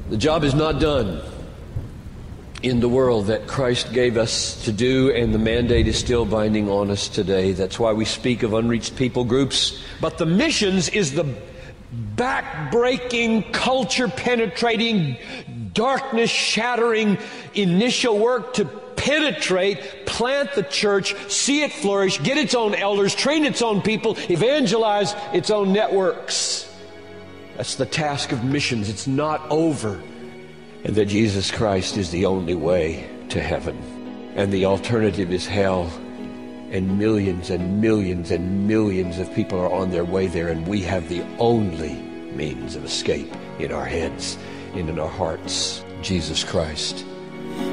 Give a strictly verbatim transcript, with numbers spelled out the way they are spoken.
The job is not done in the world that Christ gave us to do, and the mandate is still binding on us today. That's why we speak of unreached people groups. But the missions is the back-breaking, culture-penetrating, darkness-shattering initial work to penetrate, plant the church, see it flourish, get its own elders, train its own people, evangelize its own networks. That's the task of missions. It's not over. And that Jesus Christ is the only way to heaven. And the alternative is hell. And millions and millions and millions of people are on their way there, and we have the only means of escape in our heads and in our hearts. Jesus Christ.